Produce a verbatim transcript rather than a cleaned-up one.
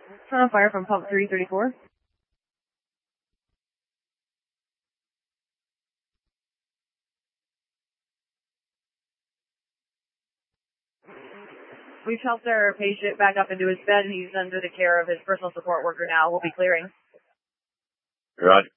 Turn on fire from pump three thirty-four. We've helped our patient back up into his bed, and he's under the care of his personal support worker now. We'll be clearing. Roger.